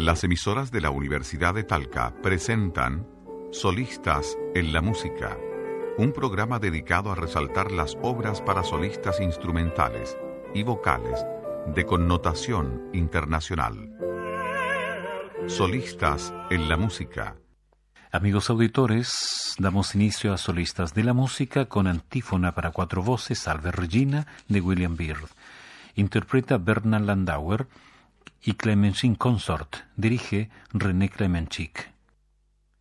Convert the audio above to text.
Las emisoras de la Universidad de Talca presentan Solistas en la Música, un programa dedicado a resaltar las obras para solistas instrumentales y vocales de connotación internacional. Solistas en la Música. Amigos auditores, damos inicio a Solistas de la Música con Antífona para cuatro voces, Salve Regina, de William Byrd. Interpreta Bernard Landauer y Clemency Consort. Dirige René Klemenchik.